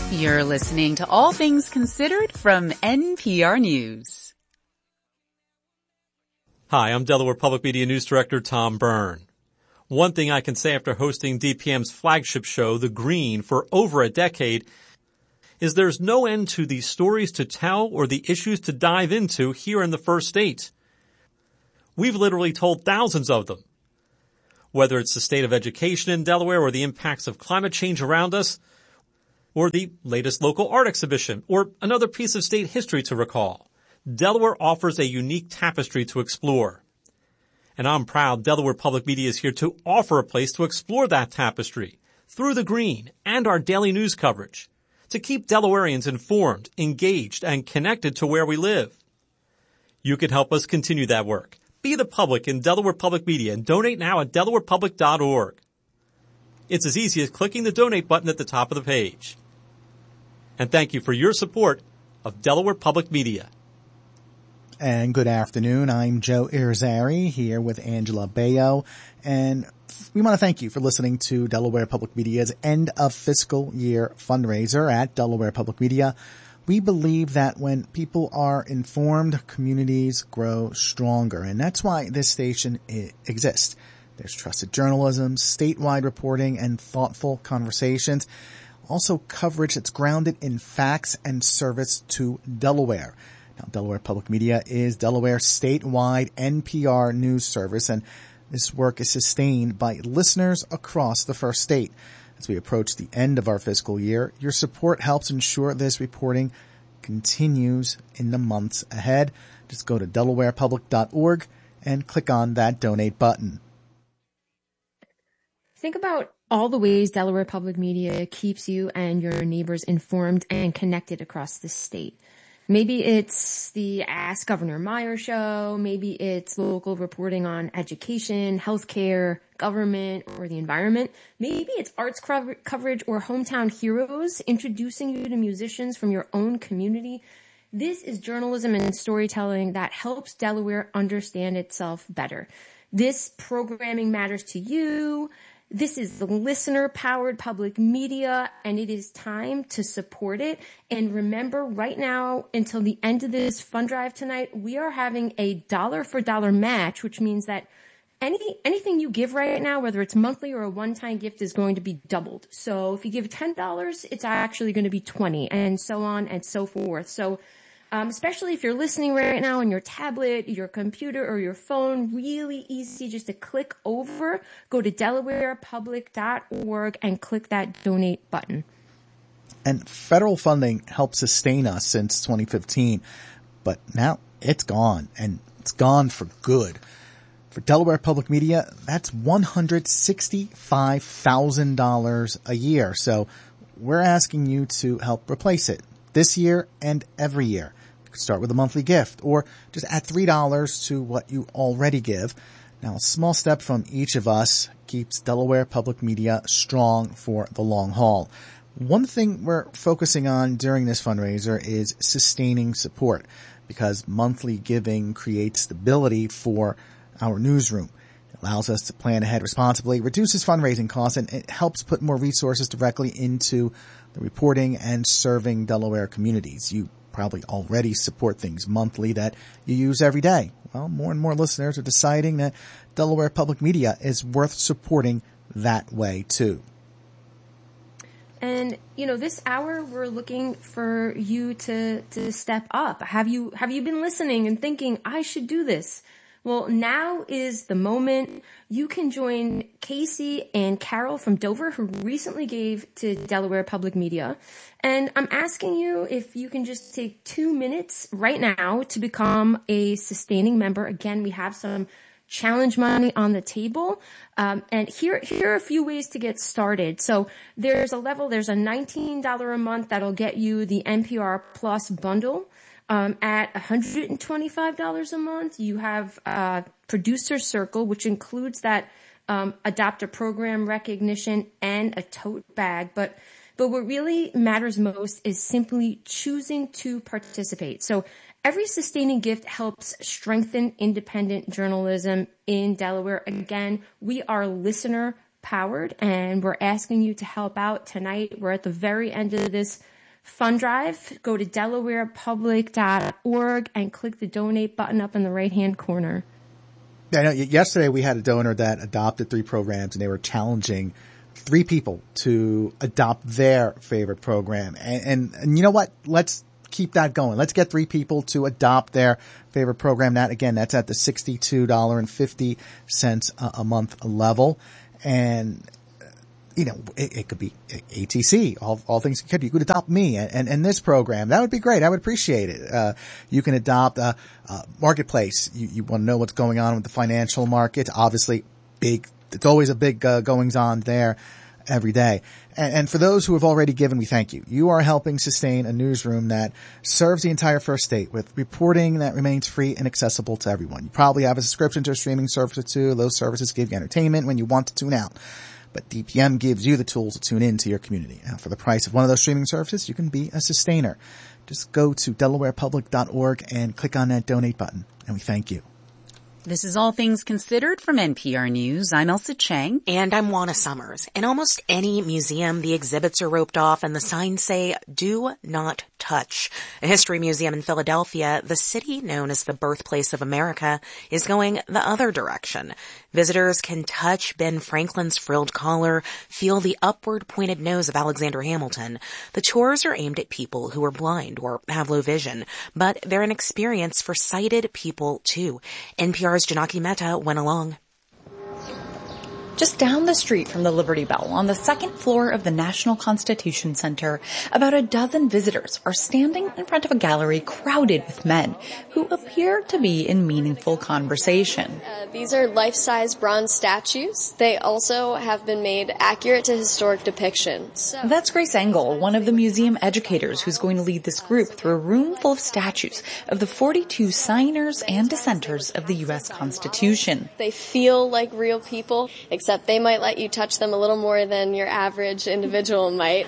You're listening to All Things Considered from NPR News. Hi, I'm Delaware Public Media News Director Tom Byrne. One thing I can say after hosting DPM's flagship show, The Green, for over a decade is there's no end to the stories to tell or the issues to dive into here in the First State. We've literally told thousands of them. Whether it's the state of education in Delaware or the impacts of climate change around us, or the latest local art exhibition, or another piece of state history to recall, Delaware offers a unique tapestry to explore. And I'm proud Delaware Public Media is here to offer a place to explore that tapestry through The Green and our daily news coverage, to keep Delawareans informed, engaged, and connected to where we live. You can help us continue that work. Be the public in Delaware Public Media and donate now at delawarepublic.org. It's as easy as clicking the donate button at the top of the page. And thank you for your support of Delaware Public Media. And good afternoon. I'm Joe Irizarry here with Angela Baio. And we want to thank you for listening to Delaware Public Media's end of fiscal year fundraiser at Delaware Public Media. We believe that when people are informed, communities grow stronger. And that's why this station exists. There's trusted journalism, statewide reporting, and thoughtful conversations. Also coverage that's grounded in facts and service to Delaware. Now, Delaware Public Media is Delaware's statewide NPR news service, and this work is sustained by listeners across the First State. As we approach the end of our fiscal year, your support helps ensure this reporting continues in the months ahead. Just go to delawarepublic.org and click on that donate button. Think about all the ways Delaware Public Media keeps you and your neighbors informed and connected across the state. Maybe it's the Ask Governor Meyer show. Maybe it's local reporting on education, healthcare, government, or the environment. Maybe it's arts coverage or hometown heroes introducing you to musicians from your own community. This is journalism and storytelling that helps Delaware understand itself better. This programming matters to you. This is the listener-powered public media, and it is time to support it. And remember, right now, until the end of this fund drive tonight, we are having a dollar-for-dollar match, which means that anything you give right now, whether it's monthly or a one-time gift, is going to be doubled. So if you give $10, it's actually going to be $20, and so on and so forth. So especially if you're listening right now on your tablet, your computer, or your phone, really easy just to click over, go to delawarepublic.org and click that donate button. And federal funding helped sustain us since 2015, but now it's gone, and it's gone for good. For Delaware Public Media, that's $165,000 a year. So we're asking you to help replace it this year and every year. You can start with a monthly gift or just add $3 to what you already give. Now, a small step from each of us keeps Delaware Public Media strong for the long haul. One thing we're focusing on during this fundraiser is sustaining support, because monthly giving creates stability for our newsroom. It allows us to plan ahead responsibly, reduces fundraising costs, and it helps put more resources directly into the reporting and serving Delaware communities. You probably already support things monthly that you use every day. Well, more and more listeners are deciding that Delaware Public Media is worth supporting that way too. And, this hour we're looking for you to step up. Have you been listening and thinking, I should do this? Well, now is the moment. You can join Casey and Carol from Dover, who recently gave to Delaware Public Media. And I'm asking you if you can just take 2 minutes right now to become a sustaining member. Again, we have some challenge money on the table. And here are a few ways to get started. So there's a $19 a month that'll get you the NPR Plus bundle. At $125 a month, you have Producer Circle, which includes that adopt a program recognition and a tote bag. But what really matters most is simply choosing to participate. So every sustaining gift helps strengthen independent journalism in Delaware. Again, we are listener powered, and we're asking you to help out tonight. We're at the very end of this fund drive, go to DelawarePublic.org and click the donate button up in the right-hand corner. Yeah, I know, yesterday we had a donor that adopted 3 programs, and they were challenging 3 people to adopt their favorite program. And you know what? Let's keep that going. Let's get 3 people to adopt their favorite program. That's at the $62.50 a month level. And, you know, it could be ATC, all things could. You could adopt me and this program. That would be great. I would appreciate it. You can adopt Marketplace. You want to know what's going on with the financial market. Obviously, it's always a big goings on there every day. And for those who have already given, we thank you. You are helping sustain a newsroom that serves the entire First State with reporting that remains free and accessible to everyone. You probably have a subscription to a streaming service or two. Those services give you entertainment when you want to tune out. But DPM gives you the tools to tune in to your community. And for the price of one of those streaming services, you can be a sustainer. Just go to DelawarePublic.org and click on that donate button. And we thank you. This is All Things Considered from NPR News. I'm Elsa Chang. And I'm Juana Summers. In almost any museum, the exhibits are roped off and the signs say, "Do not touch." A history museum in Philadelphia, the city known as the birthplace of America, is going the other direction. Visitors can touch Ben Franklin's frilled collar, feel the upward pointed nose of Alexander Hamilton. The tours are aimed at people who are blind or have low vision, but they're an experience for sighted people too. NPR's Janaki Mehta went along. Just down the street from the Liberty Bell, on the second floor of the National Constitution Center, about a dozen visitors are standing in front of a gallery crowded with men who appear to be in meaningful conversation. These are life-size bronze statues. They also have been made accurate to historic depictions. That's Grace Engel, one of the museum educators who's going to lead this group through a room full of statues of the 42 signers and dissenters of the U.S. Constitution. They feel like real people, except they might let you touch them a little more than your average individual might.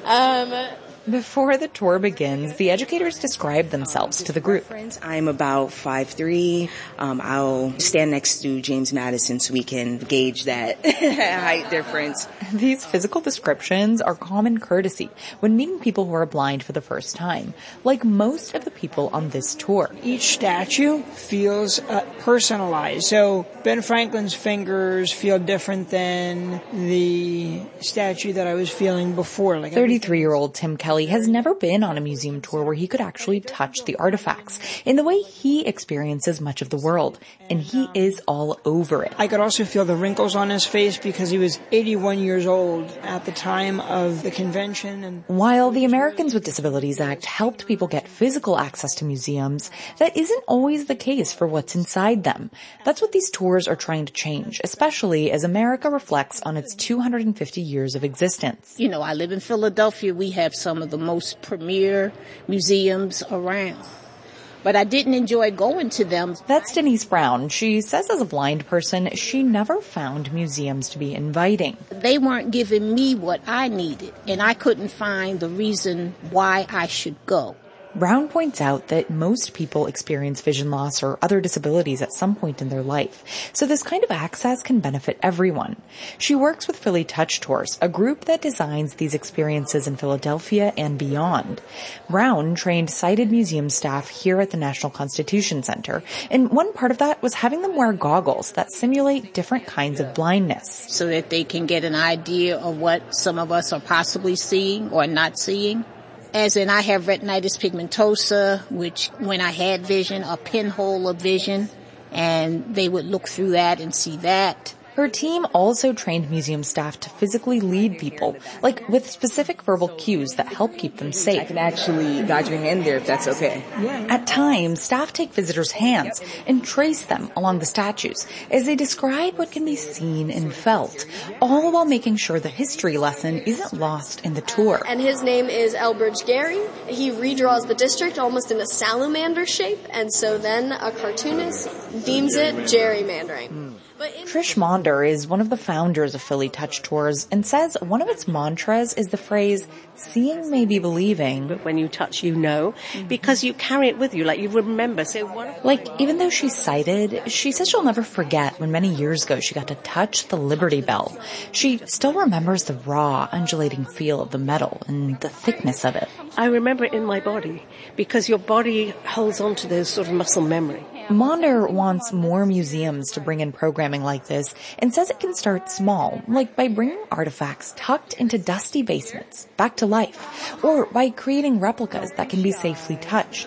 Before the tour begins, the educators describe themselves to the group. I'm about 5'3". I'll stand next to James Madison so we can gauge that height difference. These physical descriptions are common courtesy when meeting people who are blind for the first time, like most of the people on this tour. Each statue feels personalized. So Ben Franklin's fingers feel different than the statue that I was feeling before. 33-year-old Tim Kelly has never been on a museum tour where he could actually touch the artifacts in the way he experiences much of the world, and he is all over it. I could also feel the wrinkles on his face because he was 81 years old at the time of the convention. And while the Americans with Disabilities Act helped people get physical access to museums, that isn't always the case for what's inside them. That's what these tours are trying to change, especially as America reflects on its 250 years of existence. You know, I live in Philadelphia. We have some of the most premier museums around. But I didn't enjoy going to them. That's Denise Brown. She says as a blind person, she never found museums to be inviting. They weren't giving me what I needed, and I couldn't find the reason why I should go. Brown points out that most people experience vision loss or other disabilities at some point in their life, so this kind of access can benefit everyone. She works with Philly Touch Tours, a group that designs these experiences in Philadelphia and beyond. Brown trained sighted museum staff here at the National Constitution Center, and one part of that was having them wear goggles that simulate different kinds of blindness. So that they can get an idea of what some of us are possibly seeing or not seeing. As in, I have retinitis pigmentosa, which when I had vision, a pinhole of vision, and they would look through that and see that. Her team also trained museum staff to physically lead people, like with specific verbal cues that help keep them safe. I can actually guide your hand there if that's okay. At times, staff take visitors' hands and trace them along the statues as they describe what can be seen and felt, all while making sure the history lesson isn't lost in the tour. And his name is Elbridge Gerry. He redraws the district almost in a salamander shape, and so then a cartoonist deems it gerrymandering. Trish Maunder is one of the founders of Philly Touch Tours and says one of its mantras is the phrase, seeing may be believing. But when you touch, you know, because you carry it with you, like you remember. Even though she's sighted, she says she'll never forget when many years ago she got to touch the Liberty Bell. She still remembers the raw, undulating feel of the metal and the thickness of it. I remember it in my body because your body holds on to those sort of muscle memory. Maunder wants more museums to bring in programming like this and says it can start small, like by bringing artifacts tucked into dusty basements back to life, or by creating replicas that can be safely touched.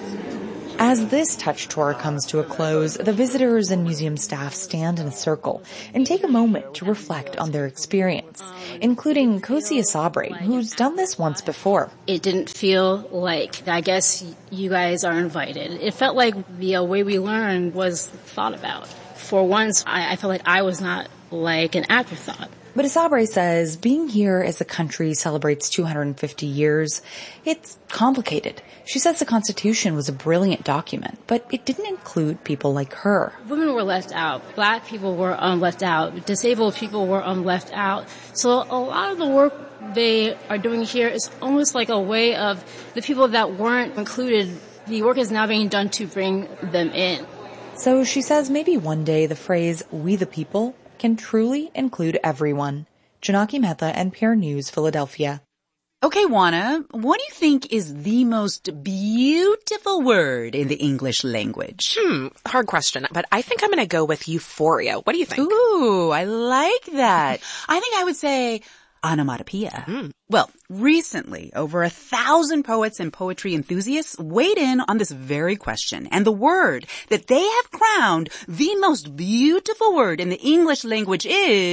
As this touch tour comes to a close, the visitors and museum staff stand in a circle and take a moment to reflect on their experience, including Kosi Asabre, who's done this once before. It didn't feel like, I guess, you guys are invited. It felt like the way we learned was thought about. For once, I felt like I was not like an afterthought. But Asabre says being here as the country celebrates 250 years, it's complicated. She says the Constitution was a brilliant document, but it didn't include people like her. Women were left out. Black people were left out. Disabled people were left out. So a lot of the work they are doing here is almost like a way of the people that weren't included, the work is now being done to bring them in. So she says maybe one day the phrase, "we the people," can truly include everyone. Janaki Mehta, NPR News, Philadelphia. Okay, Juana, what do you think is the most beautiful word in the English language? Hard question, but I think I'm going to go with euphoria. What do you think? Ooh, I like that. I think I would say onomatopoeia. Well, recently, over 1,000 poets and poetry enthusiasts weighed in on this very question, and the word that they have crowned the most beautiful word in the English language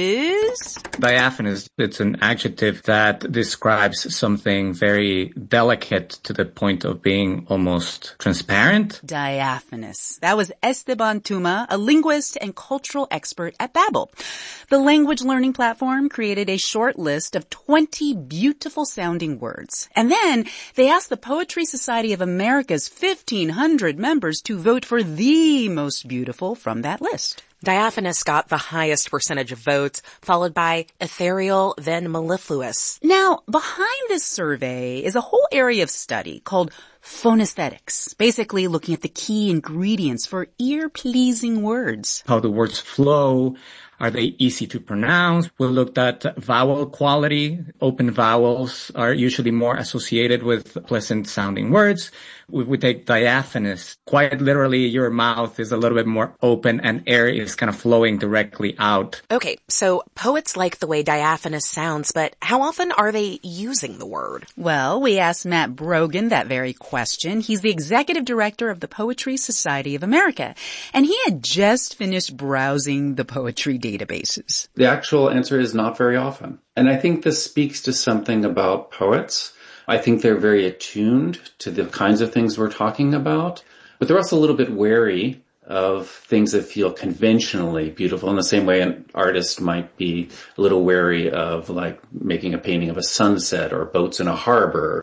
is... Diaphanous. It's an adjective that describes something very delicate to the point of being almost transparent. Diaphanous. That was Esteban Tuma, a linguist and cultural expert at Babbel. The language learning platform created a short list of 20 beautiful sounding words. And then they asked the Poetry Society of America's 1,500 members to vote for the most beautiful from that list. Diaphanous got the highest percentage of votes, followed by ethereal, then mellifluous. Now, behind this survey is a whole area of study called phonesthetics, basically looking at the key ingredients for ear-pleasing words. How the words flow. Are they easy to pronounce? We looked at vowel quality. Open vowels are usually more associated with pleasant sounding words. We take diaphanous. Quite literally, your mouth is a little bit more open and air is kind of flowing directly out. Okay, so poets like the way diaphanous sounds, but how often are they using the word? Well, we asked Matt Brogan that very question. He's the executive director of the Poetry Society of America, and he had just finished browsing the poetry databases. The actual answer is not very often. And I think this speaks to something about poets. I think they're very attuned to the kinds of things we're talking about, but they're also a little bit wary of things that feel conventionally beautiful in the same way an artist might be a little wary of like making a painting of a sunset or boats in a harbor.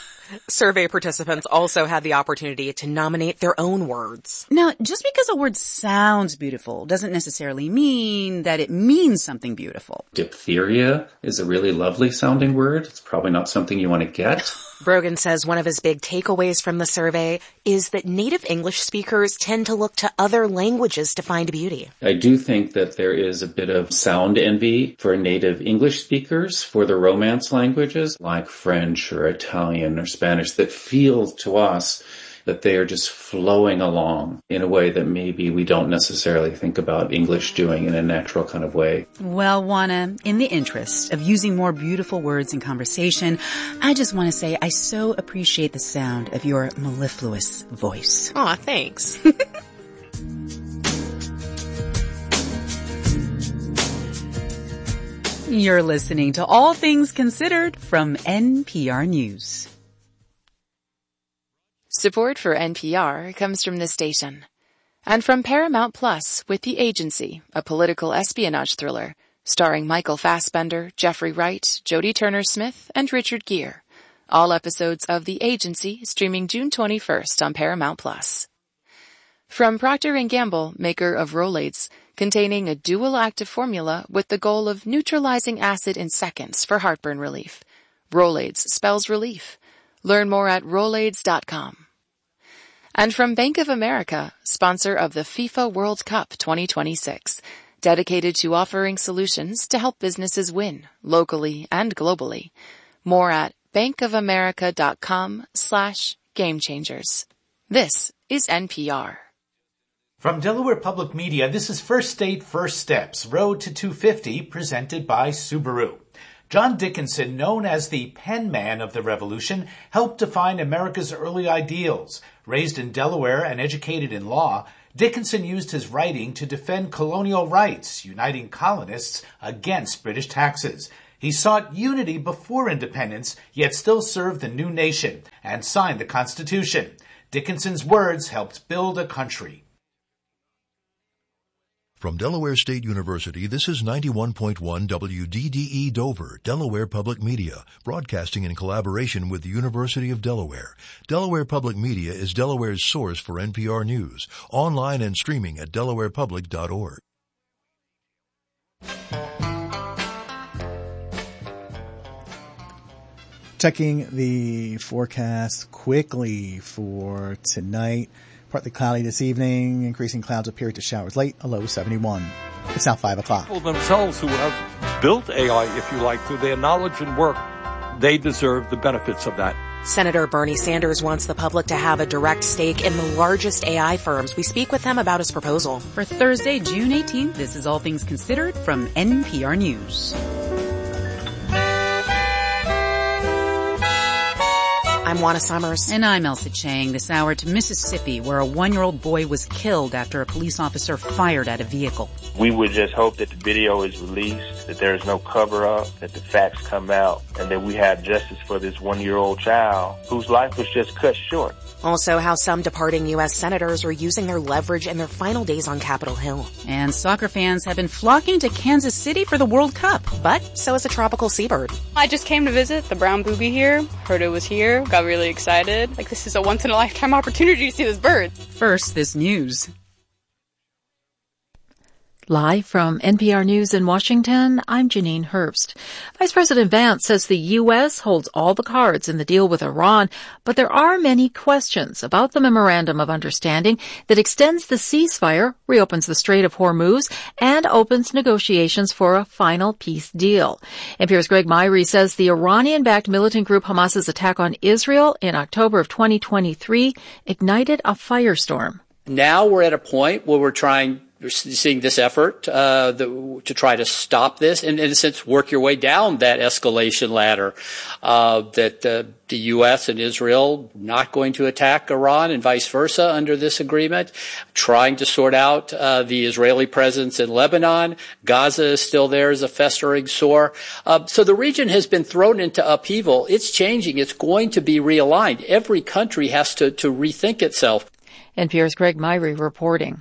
Survey participants also had the opportunity to nominate their own words. Now, just because a word sounds beautiful doesn't necessarily mean that it means something beautiful. Diphtheria is a really lovely sounding word. It's probably not something you want to get. Brogan says one of his big takeaways from the survey is that native English speakers tend to look to other languages to find beauty. I do think that there is a bit of sound envy for native English speakers for the Romance languages like French or Italian or Spanish that feel to us that they are just flowing along in a way that maybe we don't necessarily think about English doing in a natural kind of way. Well, Juana, in the interest of using more beautiful words in conversation, I just want to say I so appreciate the sound of your mellifluous voice. Aw, thanks. You're listening to All Things Considered from NPR News. Support for NPR comes from this station. And from Paramount Plus with The Agency, a political espionage thriller, starring Michael Fassbender, Jeffrey Wright, Jodie Turner-Smith, and Richard Gere. All episodes of The Agency streaming June 21st on Paramount Plus. From Procter & Gamble, maker of Rolaids, containing a dual active formula with the goal of neutralizing acid in seconds for heartburn relief. Rolaids spells relief. Learn more at Rolaids.com. And from Bank of America, sponsor of the FIFA World Cup 2026, dedicated to offering solutions to help businesses win, locally and globally. More at bankofamerica.com/gamechangers. This is NPR. From Delaware Public Media, this is First State, First Steps, Road to 250, presented by Subaru. John Dickinson, known as the pen man of the Revolution, helped define America's early ideals. Raised in Delaware and educated in law, Dickinson used his writing to defend colonial rights, uniting colonists against British taxes. He sought unity before independence, yet still served the new nation, and signed the Constitution. Dickinson's words helped build a country. From Delaware State University, this is 91.1 WDDE Dover, Delaware Public Media, broadcasting in collaboration with the University of Delaware. Delaware Public Media is Delaware's source for NPR News, online and streaming at delawarepublic.org. Checking the forecast quickly for tonight. Partly cloudy this evening. Increasing clouds appear to showers late. A low 71. It's now 5 o'clock. People themselves who have built AI, if you like, through their knowledge and work, they deserve the benefits of that. Senator Bernie Sanders wants the public to have a direct stake in the largest AI firms. We speak with him about his proposal. For Thursday, June 18th, this is All Things Considered from NPR News. I'm Juana Summers. And I'm Elsa Chang. This hour to Mississippi, where a 1-year-old boy was killed after a police officer fired at a vehicle. We would just hope that the video is released, that there is no cover-up, that the facts come out, and that we have justice for this 1-year-old child whose life was just cut short. Also, how some departing U.S. senators are using their leverage in their final days on Capitol Hill. And soccer fans have been flocking to Kansas City for the World Cup. But so is a tropical seabird. I just came to visit the brown booby here, heard it was here, got really excited. Like, this is a once-in-a-lifetime opportunity to see this bird. First, this news. Live from NPR News in Washington, I'm Janine Herbst. Vice President Vance says the U.S. holds all the cards in the deal with Iran, but there are many questions about the Memorandum of Understanding that extends the ceasefire, reopens the Strait of Hormuz, and opens negotiations for a final peace deal. NPR's Greg Myrie says the Iranian-backed militant group Hamas's attack on Israel in October of 2023 ignited a firestorm. Now we're at a point where we're seeing this effort to try to stop this and, in a sense, work your way down that escalation ladder, that the U.S. and Israel not going to attack Iran and vice versa under this agreement, trying to sort out the Israeli presence in Lebanon. Gaza is still there as a festering sore. So the region has been thrown into upheaval. It's changing. It's going to be realigned. Every country has to rethink itself. NPR's Greg Myrie reporting.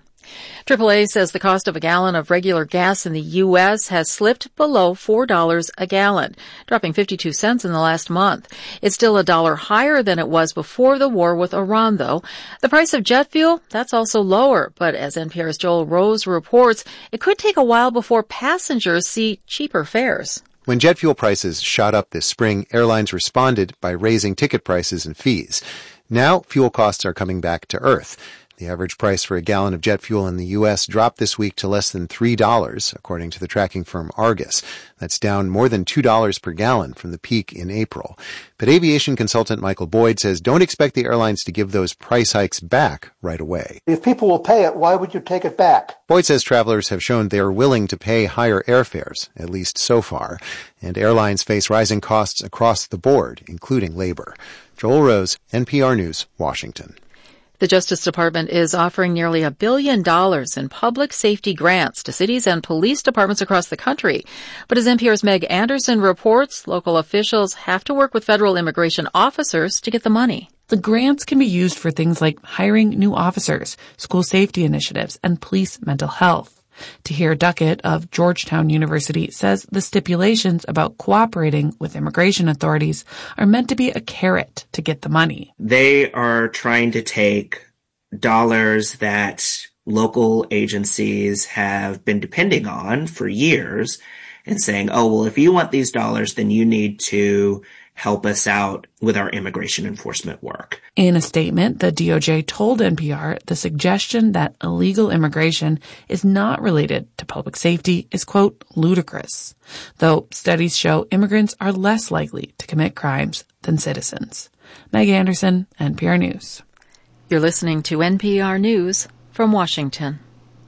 AAA says the cost of a gallon of regular gas in the U.S. has slipped below $4 a gallon, dropping 52 cents in the last month. It's still $1 higher than it was before the war with Iran, though. The price of jet fuel, that's also lower, but as NPR's Joel Rose reports, it could take a while before passengers see cheaper fares. When jet fuel prices shot up this spring, airlines responded by raising ticket prices and fees. Now, fuel costs are coming back to earth. The average price for a gallon of jet fuel in the U.S. dropped this week to less than $3, according to the tracking firm Argus. That's down more than $2 per gallon from the peak in April. But aviation consultant Michael Boyd says don't expect the airlines to give those price hikes back right away. If people will pay it, why would you take it back? Boyd says travelers have shown they are willing to pay higher airfares, at least so far. And airlines face rising costs across the board, including labor. Joel Rose, NPR News, Washington. The Justice Department is offering nearly $1 billion in public safety grants to cities and police departments across the country. But as NPR's Meg Anderson reports, local officials have to work with federal immigration officers to get the money. The grants can be used for things like hiring new officers, school safety initiatives, and police mental health. Tahir Duckett of Georgetown University says the stipulations about cooperating with immigration authorities are meant to be a carrot to get the money. They are trying to take dollars that local agencies have been depending on for years and saying, oh, well, if you want these dollars, then you need to help us out with our immigration enforcement work. In a statement, the DOJ told NPR the suggestion that illegal immigration is not related to public safety is, quote, ludicrous. Though studies show immigrants are less likely to commit crimes than citizens. Meg Anderson, NPR News. You're listening to NPR News from Washington.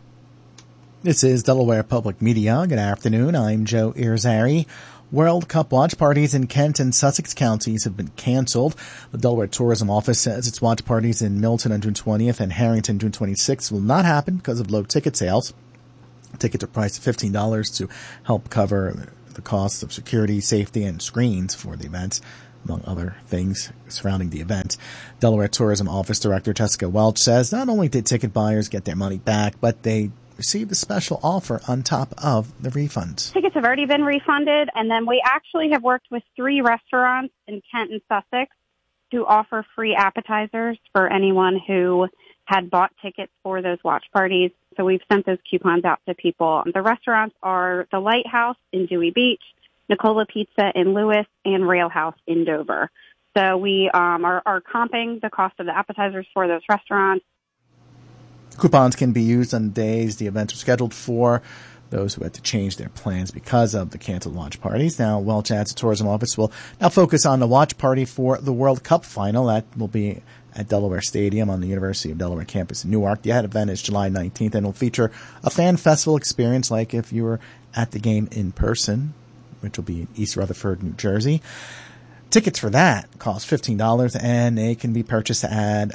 This is Delaware Public Media. Good afternoon. I'm Joe Irizarry. World Cup watch parties in Kent and Sussex counties have been canceled. The Delaware Tourism Office says its watch parties in Milton on June 20th and Harrington June 26th will not happen because of low ticket sales. Tickets are priced at $15 to help cover the costs of security, safety, and screens for the events, among other things surrounding the event. Delaware Tourism Office Director Jessica Welch says not only did ticket buyers get their money back, but they received a special offer on top of the refunds. Tickets have already been refunded, and then we actually have worked with 3 restaurants in Kent and Sussex to offer free appetizers for anyone who had bought tickets for those watch parties. So we've sent those coupons out to people. The restaurants are the Lighthouse in Dewey Beach, Nicola Pizza in Lewis, and Rail House in Dover. So we are comping the cost of the appetizers for those restaurants. Coupons can be used on the days the events are scheduled for. Those who had to change their plans because of the canceled watch parties. Now, Welch adds the tourism office will now focus on the watch party for the World Cup final. That will be at Delaware Stadium on the University of Delaware campus in Newark. The event is July 19th and will feature a fan festival experience like if you were at the game in person, which will be in East Rutherford, New Jersey. Tickets for that cost $15, and they can be purchased at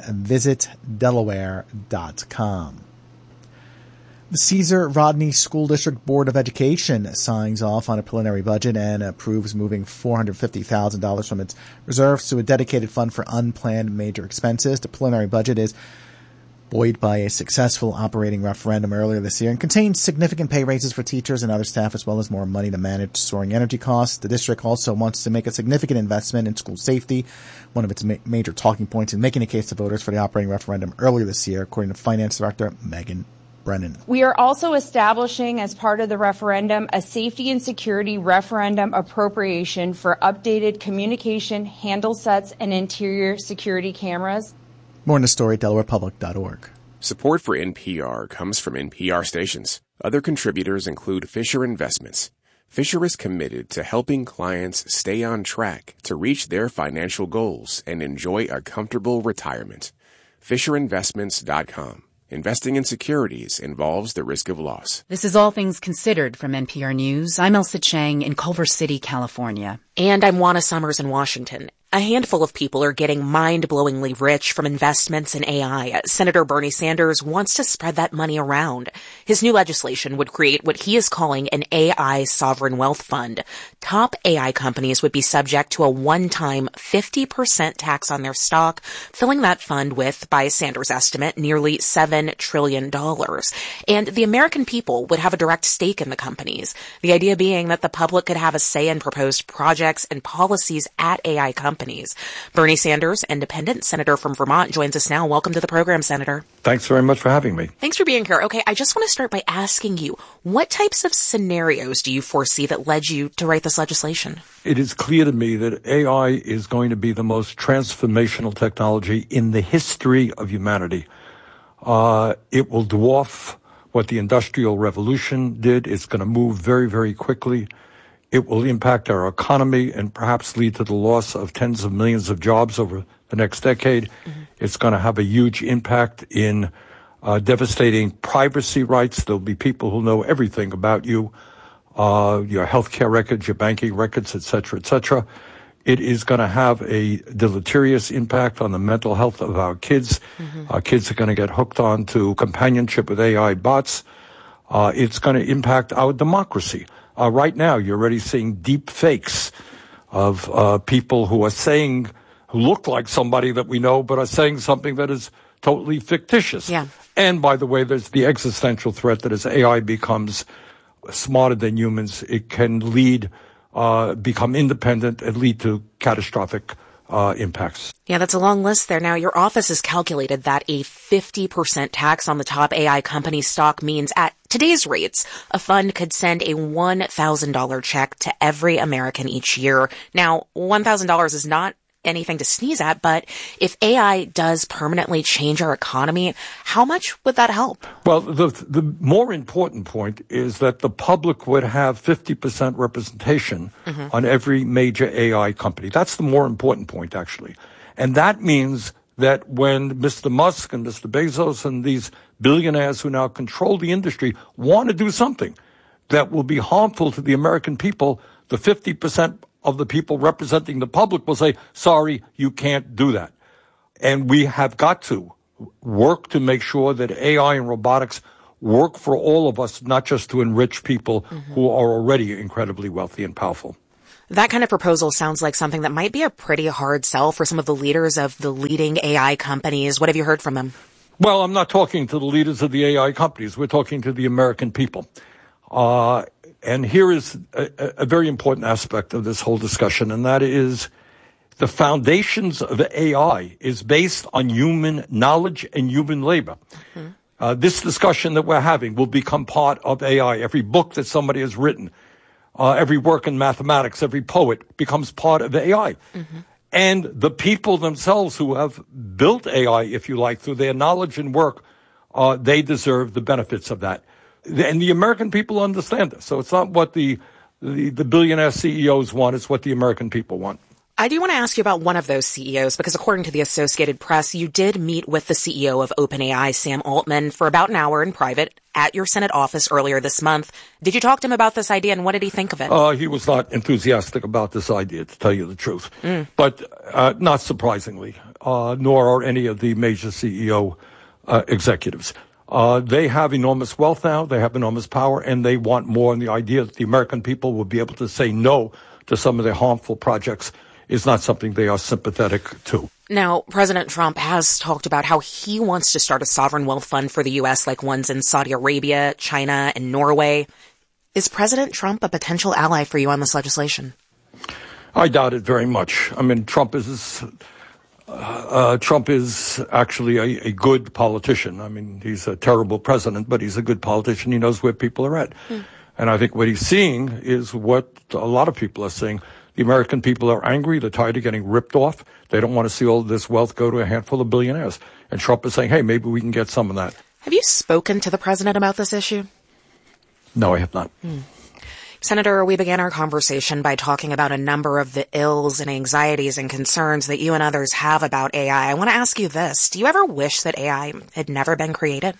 visitdelaware.com. The Caesar Rodney School District Board of Education signs off on a preliminary budget and approves moving $450,000 from its reserves to a dedicated fund for unplanned major expenses. The preliminary budget is buoyed by a successful operating referendum earlier this year and contains significant pay raises for teachers and other staff as well as more money to manage soaring energy costs. The district also wants to make a significant investment in school safety, one of its major talking points in making a case to voters for the operating referendum earlier this year, according to Finance Director Megan Brennan. We are also establishing, as part of the referendum, a safety and security referendum appropriation for updated communication handle sets and interior security cameras. More in the story at DelawarePublic.org. Support for NPR comes from NPR stations. Other contributors include Fisher Investments. Fisher is committed to helping clients stay on track to reach their financial goals and enjoy a comfortable retirement. FisherInvestments.com. Investing in securities involves the risk of loss. This is All Things Considered from NPR News. I'm Elsa Chang in Culver City, California. And I'm Juana Summers in Washington. A handful of people are getting mind-blowingly rich from investments in AI. Senator Bernie Sanders wants to spread that money around. His new legislation would create what he is calling an AI sovereign wealth fund. Top AI companies would be subject to a one-time 50% tax on their stock, filling that fund with, by Sanders' estimate, nearly $7 trillion. And the American people would have a direct stake in the companies. The idea being that the public could have a say in proposed projects and policies at AI companies. Bernie Sanders, independent senator from Vermont, joins us now. Welcome to the program, Senator. Thanks very much for having me. Thanks for being here. Okay, I just want to start by asking you, what types of scenarios do you foresee that led you to write this legislation? It is clear to me that AI is going to be the most transformational technology in the history of humanity. It will dwarf what the Industrial Revolution did. It's going to move very, very quickly. It will impact our economy and perhaps lead to the loss of tens of millions of jobs over the next decade. Mm-hmm. It's going to have a huge impact in devastating privacy rights. There'll be people who know everything about you, your healthcare records, your banking records, et cetera, et cetera. It is going to have a deleterious impact on the mental health of our kids. Mm-hmm. Our kids are going to get hooked on to companionship with AI bots. It's going to impact our democracy. Right now, you're already seeing deep fakes of people who look like somebody that we know, but are saying something that is totally fictitious. Yeah. And by the way, there's the existential threat that as AI becomes smarter than humans, it can become independent and lead to catastrophic impacts. Yeah, that's a long list there. Now, your office has calculated that a 50% tax on the top AI company stock means at today's rates, a fund could send a $1,000 check to every American each year. Now, $1,000 is not anything to sneeze at, but if AI does permanently change our economy, how much would that help? Well, the more important point is that the public would have 50% representation on every major AI company. That's the more important point, actually. And that means that when Mr. Musk and Mr. Bezos and these billionaires who now control the industry want to do something that will be harmful to the American people, the 50% of the people representing the public will say, sorry, you can't do that. And we have got to work to make sure that AI and robotics work for all of us, not just to enrich people who are already incredibly wealthy and powerful. That kind of proposal sounds like something that might be a pretty hard sell for some of the leaders of the leading AI companies. What have you heard from them? Well, I'm not talking to the leaders of the AI companies. We're talking to the American people. And here is a very important aspect of this whole discussion, and that is the foundations of AI is based on human knowledge and human labor. This discussion that we're having will become part of AI. Every book that somebody has written, every work in mathematics, every poet becomes part of AI. And the people themselves who have built AI, if you like, through their knowledge and work, they deserve the benefits of that. And the American people understand this. So it's not what the billionaire CEOs want, it's what the American people want. I do want to ask you about one of those CEOs, because according to the Associated Press, you did meet with the CEO of OpenAI, Sam Altman, for about an hour in private at your Senate office earlier this month. Did you talk to him about this idea, and what did he think of it? He was not enthusiastic about this idea, to tell you the truth. But not surprisingly, nor are any of the major CEO executives. They have enormous wealth now, they have enormous power, and they want more. And the idea that the American people will be able to say no to some of their harmful projects is not something they are sympathetic to. Now, President Trump has talked about how he wants to start a sovereign wealth fund for the U.S. like ones in Saudi Arabia, China, and Norway. Is President Trump a potential ally for you on this legislation? I doubt it very much. I mean, Trump is actually a good politician. I mean, he's a terrible president, but he's a good politician. He knows where people are at. And I think what he's seeing is what a lot of people are saying. The American people are angry. They're tired of getting ripped off. They don't want to see all this wealth go to a handful of billionaires. And Trump is saying, hey, maybe we can get some of that. Have you spoken to the president about this issue? No, I have not. Senator, we began our conversation by talking about a number of the ills and anxieties and concerns that you and others have about AI. I want to ask you this. Do you ever wish that AI had never been created?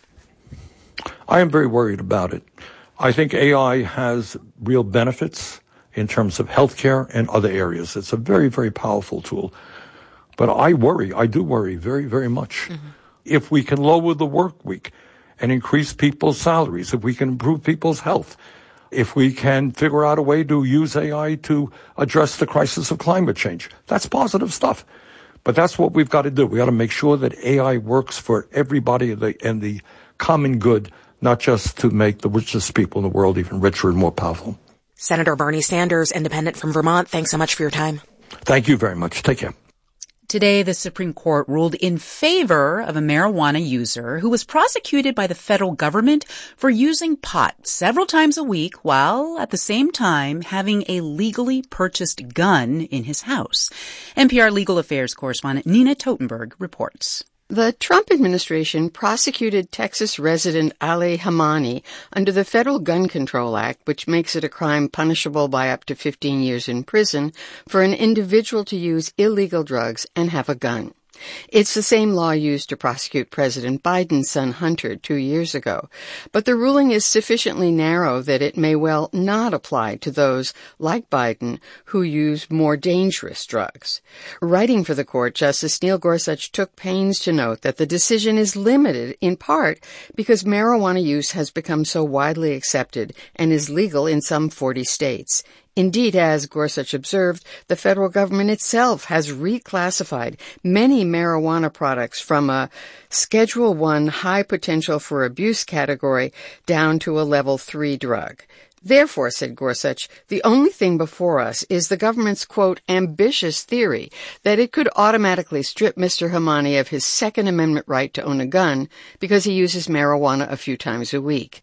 I am very worried about it. I think AI has real benefits in terms of healthcare and other areas. It's a very, very powerful tool. But I do worry very, very much. If we can lower the work week and increase people's salaries, if we can improve people's health, if we can figure out a way to use AI to address the crisis of climate change, that's positive stuff. But that's what we've got to do. We got to make sure that AI works for everybody and the common good, not just to make the richest people in the world even richer and more powerful. Senator Bernie Sanders, independent from Vermont, thanks so much for your time. Thank you very much. Take care. Today, the Supreme Court ruled in favor of a marijuana user who was prosecuted by the federal government for using pot several times a week while at the same time having a legally purchased gun in his house. NPR Legal Affairs correspondent Nina Totenberg reports. The Trump administration prosecuted Texas resident Ali Hamani under the Federal Gun Control Act, which makes it a crime punishable by up to 15 years in prison for an individual to use illegal drugs and have a gun. It's the same law used to prosecute President Biden's son Hunter 2 years ago, but the ruling is sufficiently narrow that it may well not apply to those, like Biden, who use more dangerous drugs. Writing for the court, Justice Neil Gorsuch took pains to note that the decision is limited in part because marijuana use has become so widely accepted and is legal in some 40 states. Indeed, as Gorsuch observed, the federal government itself has reclassified many marijuana products from a Schedule I high potential for abuse category down to a Level 3 drug. Therefore, said Gorsuch, the only thing before us is the government's, quote, ambitious theory that it could automatically strip Mr. Hamani of his Second Amendment right to own a gun because he uses marijuana a few times a week.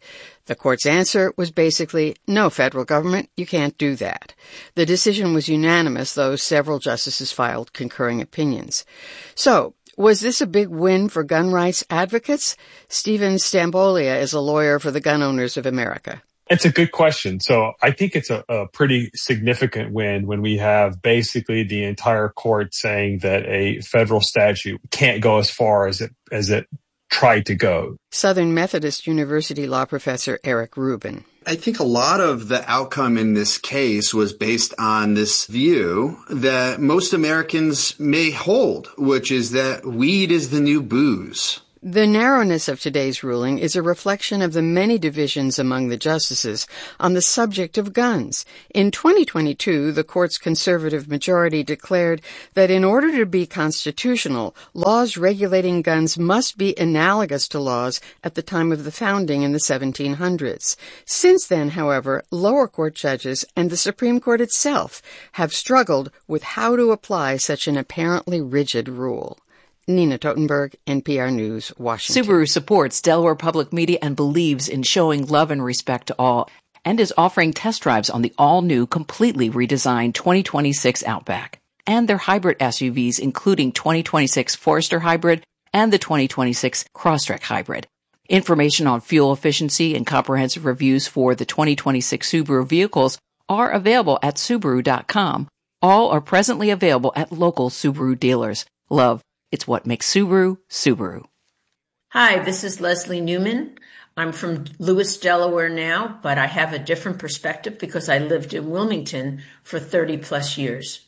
The court's answer was basically, no, federal government, you can't do that. The decision was unanimous, though several justices filed concurring opinions. So, was this a big win for gun rights advocates? Stephen Stambolia is a lawyer for the Gun Owners of America. It's a good question. So I think it's a pretty significant win when we have basically the entire court saying that a federal statute can't go as far as it tried to go. Southern Methodist University law professor Eric Rubin. I think a lot of the outcome in this case was based on this view that most Americans may hold, which is that weed is the new booze. The narrowness of today's ruling is a reflection of the many divisions among the justices on the subject of guns. In 2022, the court's conservative majority declared that in order to be constitutional, laws regulating guns must be analogous to laws at the time of the founding in the 1700s. Since then, however, lower court judges and the Supreme Court itself have struggled with how to apply such an apparently rigid rule. Nina Totenberg, NPR News, Washington. Subaru supports Delaware Public Media and believes in showing love and respect to all, and is offering test drives on the all-new, completely redesigned 2026 Outback and their hybrid SUVs, including 2026 Forester Hybrid and the 2026 Crosstrek Hybrid. Information on fuel efficiency and comprehensive reviews for the 2026 Subaru vehicles are available at Subaru.com. All are presently available at local Subaru dealers. Love. It's what makes Subaru, Subaru. Hi, this is Leslie Newman. I'm from Lewis, Delaware now, but I have a different perspective because I lived in Wilmington for 30 plus years.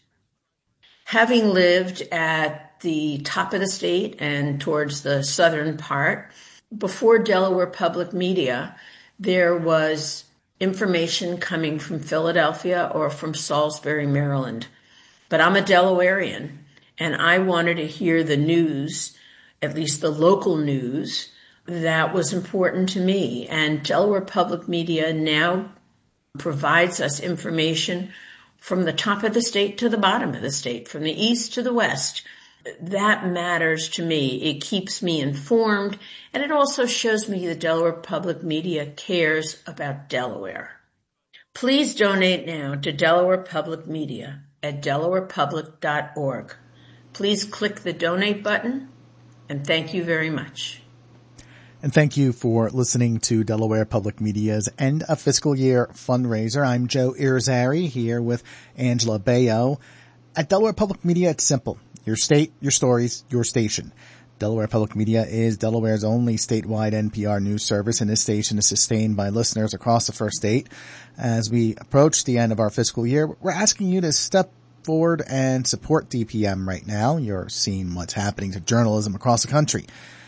Having lived at the top of the state and towards the southern part, before Delaware Public Media, there was information coming from Philadelphia or from Salisbury, Maryland. But I'm a Delawarean. And I wanted to hear the news, at least the local news, that was important to me. And Delaware Public Media now provides us information from the top of the state to the bottom of the state, from the east to the west. That matters to me. It keeps me informed, and it also shows me that Delaware Public Media cares about Delaware. Please donate now to Delaware Public Media at delawarepublic.org. Please click the donate button, and thank you very much. And thank you for listening to Delaware Public Media's End of Fiscal Year fundraiser. I'm Joe Irizarry here with Angela Baio. At Delaware Public Media, it's simple. Your state, your stories, your station. Delaware Public Media is Delaware's only statewide NPR news service, and this station is sustained by listeners across the first state. As we approach the end of our fiscal year, we're asking you to step forward and support DPM right now. You're seeing what's happening to journalism across the country.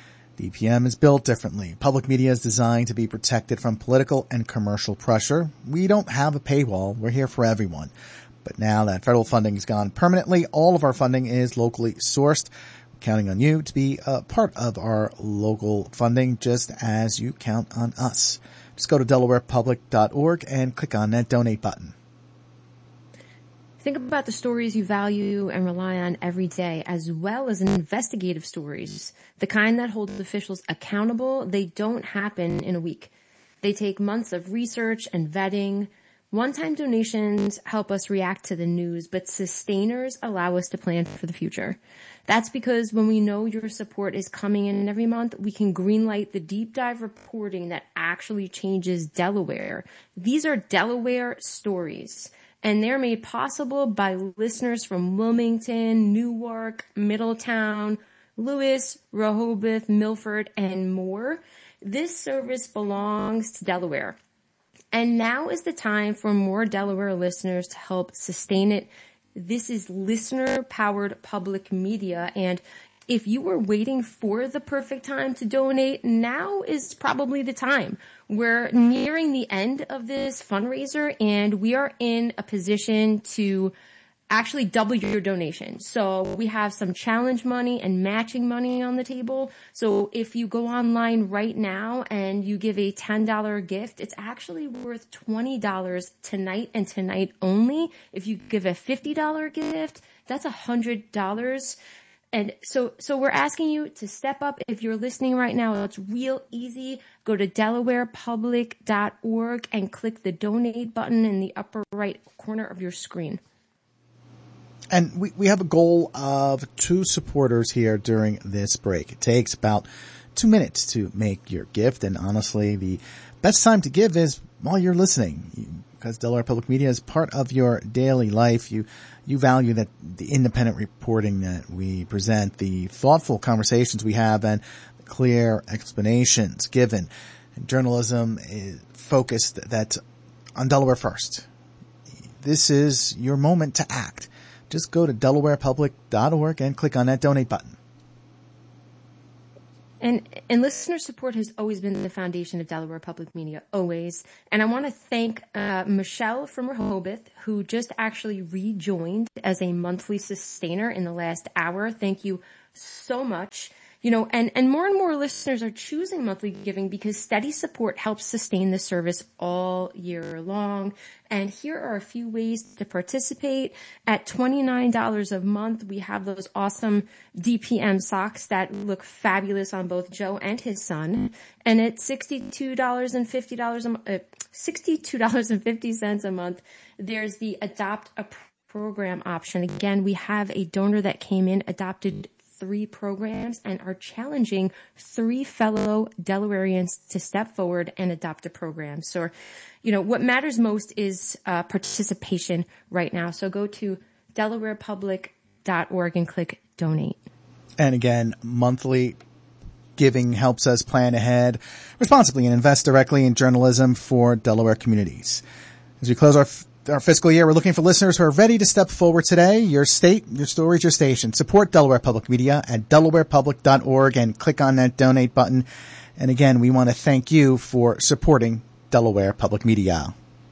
DPM is built differently. Public media is designed to be protected from political and commercial pressure. We don't have a paywall. We're here for everyone. But now that federal funding is gone permanently, all of our funding is locally sourced. We're counting on you to be a part of our local funding, just as you count on us. Just go to delawarepublic.org and click on that donate button. Think about the stories you value and rely on every day, as well as investigative stories. The kind that hold officials accountable. They don't happen in a week. They take months of research and vetting. One-time donations help us react to the news, but sustainers allow us to plan for the future. That's because when we know your support is coming in every month, we can greenlight the deep dive reporting that actually changes Delaware. These are Delaware stories. And they're made possible by listeners from Wilmington, Newark, Middletown, Lewis, Rehoboth, Milford, and more. This service belongs to Delaware. And now is the time for more Delaware listeners to help sustain it. This is listener-powered public media, and if you were waiting for the perfect time to donate, now is probably the time. We're nearing the end of this fundraiser, and we are in a position to actually double your donation. So we have some challenge money and matching money on the table. So if you go online right now and you give a $10 gift, it's actually worth $20 tonight and tonight only. If you give a $50 gift, that's $100. And so we're asking you to step up. If you're listening right now, it's real easy. Go to DelawarePublic.org and click the donate button in the upper right corner of your screen. And we have a goal of 2 supporters here during this break. It takes about 2 minutes to make your gift. And honestly, the best time to give is while you're listening, because Delaware Public Media is part of your daily life. You value that the independent reporting that we present, the thoughtful conversations we have, and the clear explanations given. And journalism is focused that on Delaware first. This is your moment to act. Just go to DelawarePublic.org and click on that donate button. And listener support has always been the foundation of Delaware Public Media, always. And I want to thank Michelle from Rehoboth, who just actually rejoined as a monthly sustainer in the last hour. Thank you so much. You know, and more listeners are choosing monthly giving because steady support helps sustain the service all year long. And here are a few ways to participate. At $29 a month, we have those awesome DPM socks that look fabulous on both Joe and his son. And at $62.50 a month, there's the Adopt a Program option. Again, we have a donor that came in, adopted 3 programs, and are challenging 3 fellow Delawareans to step forward and adopt a program. So, you know, what matters most is participation right now. So go to DelawarePublic.org and click donate. And again, monthly giving helps us plan ahead responsibly and invest directly in journalism for Delaware communities. As we close our fiscal year, we're looking for listeners who are ready to step forward today. Your state, your stories, your station. Support Delaware Public Media at DelawarePublic.org and click on that donate button. And again, we want to thank you for supporting Delaware Public Media.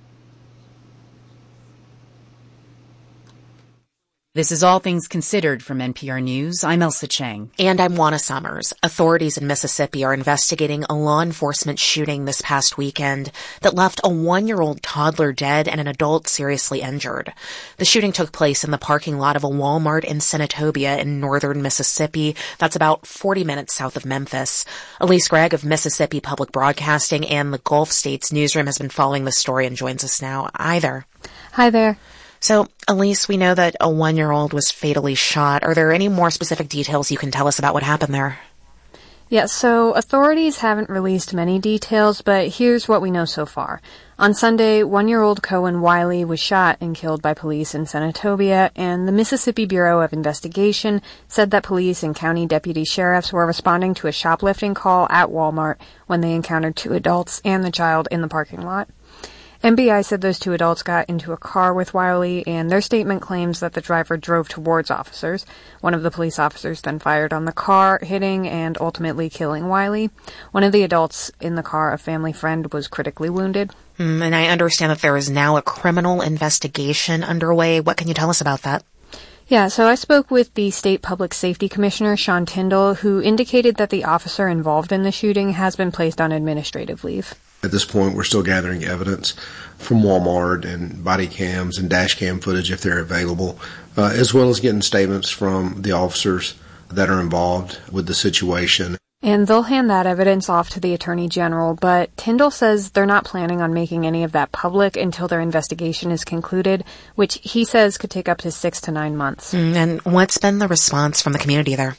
This is All Things Considered from NPR News. I'm Elsa Chang. And I'm Juana Summers. Authorities in Mississippi are investigating a law enforcement shooting this past weekend that left a 1-year-old toddler dead and an adult seriously injured. The shooting took place in the parking lot of a Walmart in Senatobia in northern Mississippi. That's about 40 minutes south of Memphis. Elise Gregg of Mississippi Public Broadcasting and the Gulf States newsroom has been following the story and joins us now. Hi there. Hi there. So, Elise, we know that a 1-year-old was fatally shot. Are there any more specific details you can tell us about what happened there? Yeah, so authorities haven't released many details, but here's what we know so far. On Sunday, 1-year-old Cohen Wiley was shot and killed by police in Senatobia, and the Mississippi Bureau of Investigation said that police and county deputy sheriffs were responding to a shoplifting call at Walmart when they encountered 2 adults and the child in the parking lot. MBI said those 2 adults got into a car with Wiley, and their statement claims that the driver drove towards officers. One of the police officers then fired on the car, hitting and ultimately killing Wiley. One of the adults in the car, a family friend, was critically wounded. And I understand that there is now a criminal investigation underway. What can you tell us about that? Yeah, so I spoke with the State Public Safety Commissioner, Sean Tyndall, who indicated that the officer involved in the shooting has been placed on administrative leave. At this point, we're still gathering evidence from Walmart and body cams and dash cam footage if they're available, as well as getting statements from the officers that are involved with the situation. And they'll hand that evidence off to the Attorney General, but Tyndall says they're not planning on making any of that public until their investigation is concluded, which he says could take up to 6 to 9 months. And what's been the response from the community there?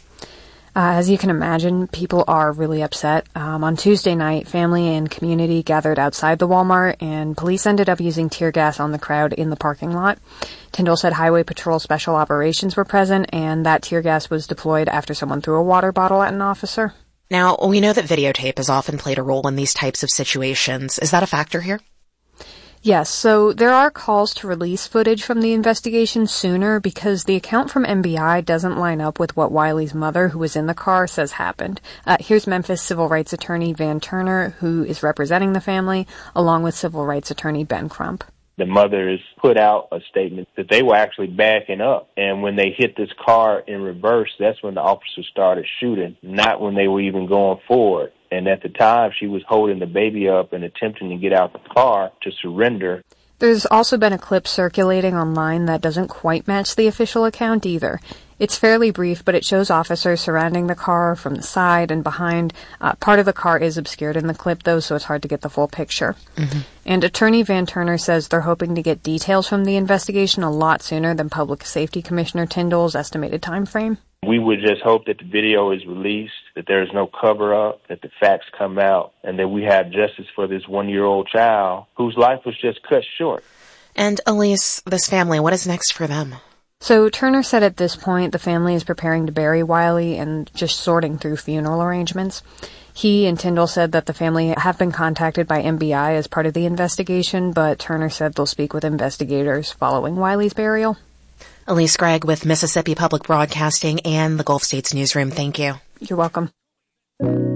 As you can imagine, people are really upset. On Tuesday night, family and community gathered outside the Walmart, and police ended up using tear gas on the crowd in the parking lot. Tyndall said Highway Patrol Special Operations were present, and that tear gas was deployed after someone threw a water bottle at an officer. Now, we know that videotape has often played a role in these types of situations. Is that a factor here? Yes, so there are calls to release footage from the investigation sooner because the account from MBI doesn't line up with what Wiley's mother, who was in the car, says happened. Here's Memphis civil rights attorney Van Turner, who is representing the family, along with civil rights attorney Ben Crump. The mothers put out a statement that they were actually backing up. And when they hit this car in reverse, that's when the officers started shooting, not when they were even going forward. And at the time, she was holding the baby up and attempting to get out the car to surrender. There's also been a clip circulating online that doesn't quite match the official account either. It's fairly brief, but it shows officers surrounding the car from the side and behind. Part of the car is obscured in the clip, though, so it's hard to get the full picture. Mm-hmm. And Attorney Van Turner says they're hoping to get details from the investigation a lot sooner than Public Safety Commissioner Tyndall's estimated time frame. We would just hope that the video is released, that there's no cover-up, that the facts come out, and that we have justice for this 1-year-old child whose life was just cut short. And Elise, this family, what is next for them? So Turner said at this point the family is preparing to bury Wiley and just sorting through funeral arrangements. He and Tyndall said that the family have been contacted by MBI as part of the investigation, but Turner said they'll speak with investigators following Wiley's burial. Elise Gregg with Mississippi Public Broadcasting and the Gulf States Newsroom. Thank you. You're welcome.